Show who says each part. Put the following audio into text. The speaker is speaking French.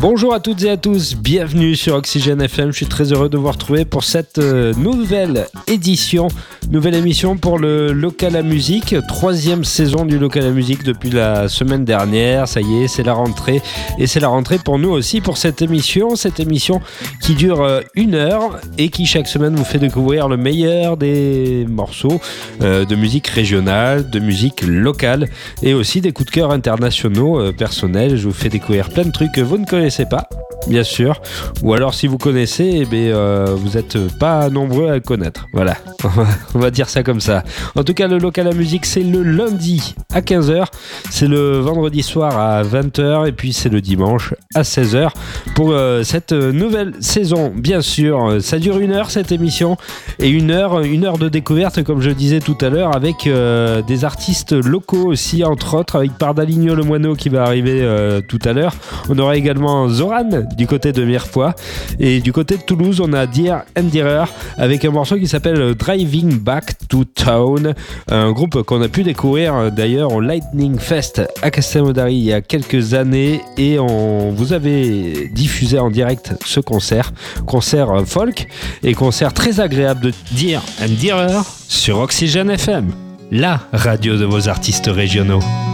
Speaker 1: Bonjour à toutes et à tous, bienvenue sur Oxygène FM. Je suis très heureux de vous retrouver pour cette nouvelle émission pour le Local à Musique, 3e saison du Local à Musique depuis la semaine dernière. Ça y est, c'est la rentrée et c'est la rentrée pour nous aussi pour cette émission qui dure 1 heure et qui chaque semaine vous fait découvrir le meilleur des morceaux de musique régionale, de musique locale et aussi des coups de cœur internationaux personnels. Je vous fais découvrir plein de trucs que vous ne connaissez pas, bien sûr, ou alors si vous connaissez, vous n'êtes pas nombreux à le connaître. Voilà, on va dire ça comme ça. En tout cas, le Local à Musique, c'est le lundi à 15h, c'est le vendredi soir à 20h et puis c'est le dimanche à 16h pour cette nouvelle saison. Bien sûr, ça dure 1 heure cette émission et 1 heure de découverte, comme je disais tout à l'heure, avec des artistes locaux aussi, entre autres, avec Pardaligno le Moineau qui va arriver tout à l'heure. On aura également Zoran du côté de Mirepoix et du côté de Toulouse on a Dear and Dearer avec un morceau qui s'appelle Driving Back to Town, un groupe qu'on a pu découvrir d'ailleurs au Lightning Fest à Castelnaudary il y a quelques années et on vous avait diffusé en direct ce concert folk et concert très agréable de Dear and Dearer sur Oxygène FM, la radio de vos artistes régionaux.